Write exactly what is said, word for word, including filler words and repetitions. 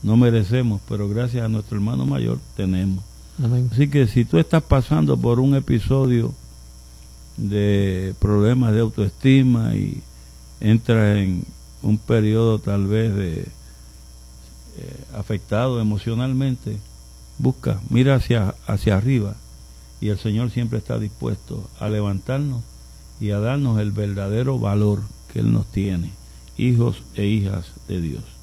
no merecemos, pero gracias a nuestro hermano mayor tenemos. Amén. Así que si tú estás pasando por un episodio de problemas de autoestima y entras en un periodo tal vez de eh, afectado emocionalmente, busca, mira hacia, hacia arriba, y el Señor siempre está dispuesto a levantarnos y a darnos el verdadero valor que Él nos tiene, hijos e hijas de Dios.